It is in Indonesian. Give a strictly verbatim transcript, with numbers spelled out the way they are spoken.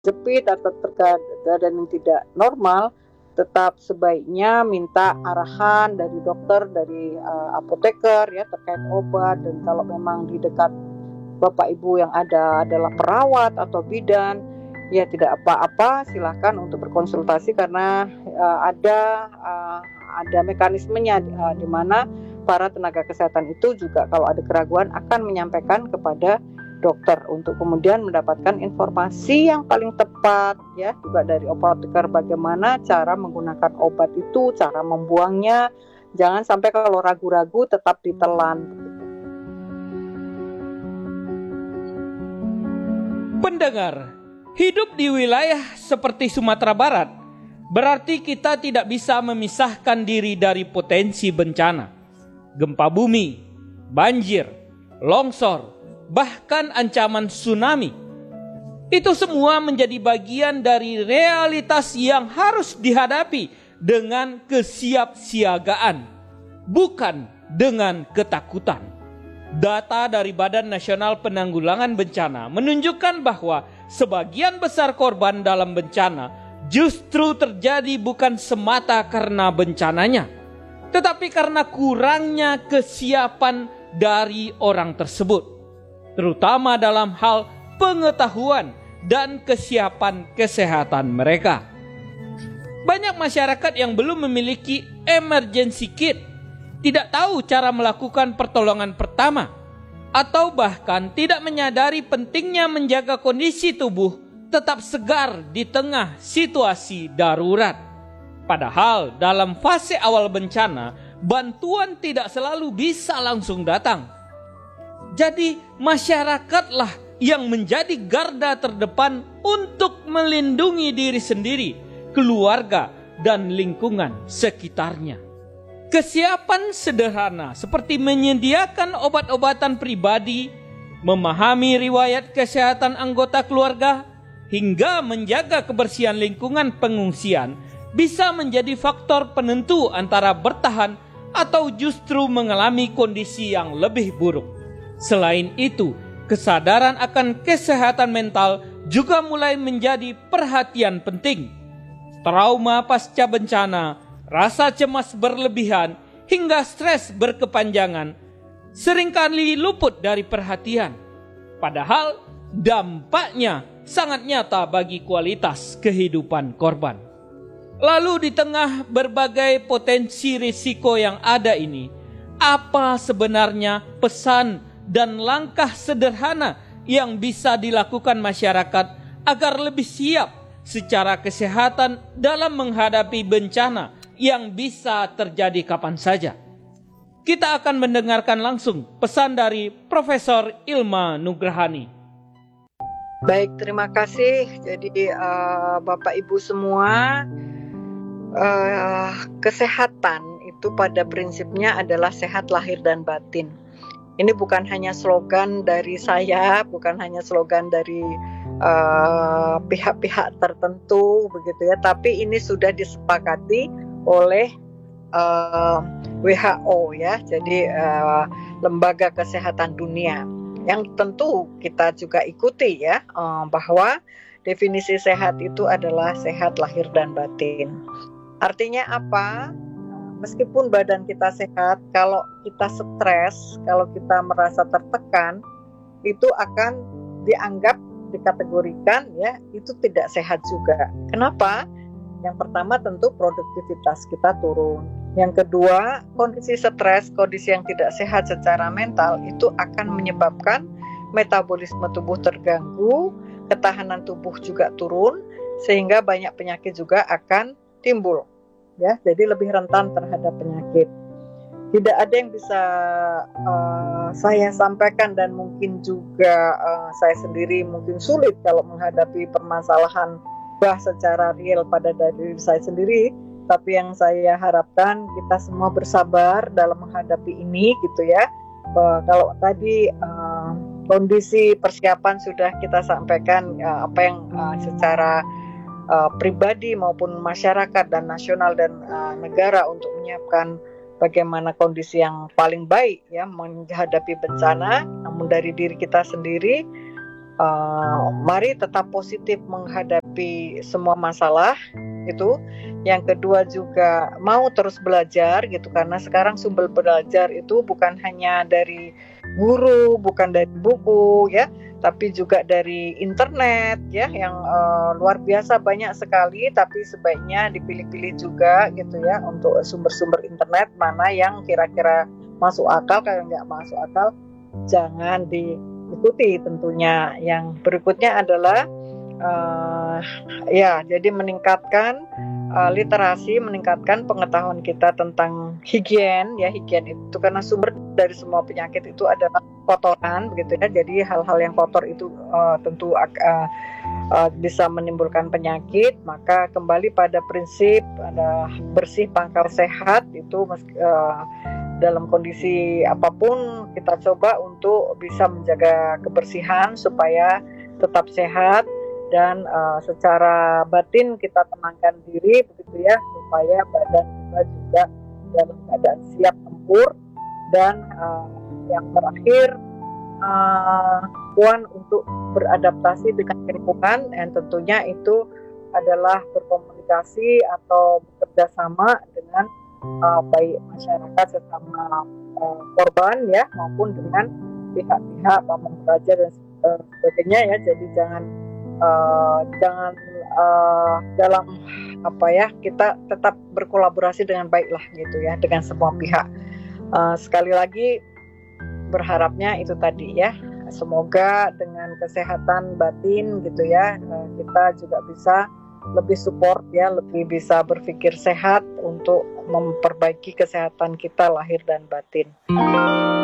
jepit atau keadaan yang tidak normal, tetap sebaiknya minta arahan dari dokter, dari uh, apoteker ya terkait obat. Dan kalau memang di dekat Bapak Ibu yang ada adalah perawat atau bidan, ya tidak apa-apa, silahkan untuk berkonsultasi karena uh, ada uh, ada mekanismenya uh, di mana para tenaga kesehatan itu juga kalau ada keraguan akan menyampaikan kepada dokter untuk kemudian mendapatkan informasi yang paling tepat ya, juga dari apoteker bagaimana cara menggunakan obat itu, cara membuangnya. Jangan sampai kalau ragu-ragu tetap ditelan. Pendengar, hidup di wilayah seperti Sumatera Barat berarti kita tidak bisa memisahkan diri dari potensi bencana. Gempa bumi, banjir, longsor, bahkan ancaman tsunami. Itu semua menjadi bagian dari realitas yang harus dihadapi dengan kesiapsiagaan, bukan dengan ketakutan. Data dari Badan Nasional Penanggulangan Bencana menunjukkan bahwa sebagian besar korban dalam bencana justru terjadi bukan semata karena bencananya, tetapi karena kurangnya kesiapan dari orang tersebut, terutama dalam hal pengetahuan dan kesiapan kesehatan mereka. Banyak masyarakat yang belum memiliki emergency kit, tidak tahu cara melakukan pertolongan pertama, atau bahkan tidak menyadari pentingnya menjaga kondisi tubuh tetap segar di tengah situasi darurat. Padahal dalam fase awal bencana, bantuan tidak selalu bisa langsung datang. Jadi masyarakatlah yang menjadi garda terdepan untuk melindungi diri sendiri, keluarga, dan lingkungan sekitarnya. Kesiapan sederhana seperti menyediakan obat-obatan pribadi, memahami riwayat kesehatan anggota keluarga, hingga menjaga kebersihan lingkungan pengungsian bisa menjadi faktor penentu antara bertahan atau justru mengalami kondisi yang lebih buruk. Selain itu, kesadaran akan kesehatan mental juga mulai menjadi perhatian penting. Trauma pasca bencana, rasa cemas berlebihan, hingga stres berkepanjangan seringkali luput dari perhatian. Padahal dampaknya sangat nyata bagi kualitas kehidupan korban. Lalu di tengah berbagai potensi risiko yang ada ini, apa sebenarnya pesan dan langkah sederhana yang bisa dilakukan masyarakat agar lebih siap secara kesehatan dalam menghadapi bencana yang bisa terjadi kapan saja? Kita akan mendengarkan langsung pesan dari Profesor Ilma Nugrahani. Baik, terima kasih. Jadi uh, Bapak Ibu semua, uh, kesehatan itu pada prinsipnya adalah sehat lahir dan batin. Ini bukan hanya slogan dari saya, bukan hanya slogan dari uh, pihak-pihak tertentu begitu ya, tapi ini sudah disepakati oleh uh, W H O ya, jadi uh, Lembaga Kesehatan Dunia, yang tentu kita juga ikuti ya, uh, bahwa definisi sehat itu adalah sehat lahir dan batin. Artinya apa? Meskipun badan kita sehat, kalau kita stres, kalau kita merasa tertekan, itu akan dianggap, dikategorikan ya, itu tidak sehat juga. Kenapa? Yang pertama tentu produktivitas kita turun. Yang kedua, kondisi stres, kondisi yang tidak sehat secara mental itu akan menyebabkan metabolisme tubuh terganggu, ketahanan tubuh juga turun, sehingga banyak penyakit juga akan timbul. Ya, jadi lebih rentan terhadap penyakit. Tidak ada yang bisa uh, saya sampaikan dan mungkin juga uh, saya sendiri mungkin sulit kalau menghadapi permasalahan bah secara real pada diri saya sendiri. Tapi yang saya harapkan kita semua bersabar dalam menghadapi ini gitu ya. Uh, kalau tadi uh, kondisi persiapan sudah kita sampaikan, uh, apa yang uh, secara Uh, pribadi maupun masyarakat dan nasional dan uh, negara untuk menyiapkan bagaimana kondisi yang paling baik ya menghadapi bencana. Namun dari diri kita sendiri uh, mari tetap positif menghadapi semua masalah itu. Yang kedua juga mau terus belajar gitu, karena sekarang sumber belajar itu bukan hanya dari guru, bukan dari buku ya, tapi juga dari internet ya, yang uh, luar biasa banyak sekali. Tapi sebaiknya dipilih-pilih juga gitu ya, untuk sumber-sumber internet mana yang kira-kira masuk akal. Kalau nggak masuk akal jangan diikuti tentunya. Yang berikutnya adalah uh, ya jadi meningkatkan Uh, literasi, meningkatkan pengetahuan kita tentang higien ya. Higien itu karena sumber dari semua penyakit itu adalah kotoran begitu ya. Jadi hal-hal yang kotor itu uh, tentu uh, uh, bisa menimbulkan penyakit. Maka kembali pada prinsip ada bersih pangkal sehat itu, uh, dalam kondisi apapun kita coba untuk bisa menjaga kebersihan supaya tetap sehat. Dan uh, secara batin kita tenangkan diri begitu ya, supaya badan kita juga dalam keadaan siap tempur. Dan uh, yang terakhir, uh, Puan untuk beradaptasi dengan lingkungan, dan tentunya itu adalah berkomunikasi atau bekerja sama dengan uh, baik masyarakat sesama uh, korban ya, maupun dengan pihak-pihak pamong praja dan uh, sebagainya ya. Jadi jangan Uh, jangan uh, dalam apa ya, kita tetap berkolaborasi dengan baik lah gitu ya, dengan semua pihak. Uh, sekali lagi berharapnya itu tadi ya, semoga dengan kesehatan batin gitu ya, uh, kita juga bisa lebih support ya, lebih bisa berpikir sehat untuk memperbaiki kesehatan kita lahir dan batin.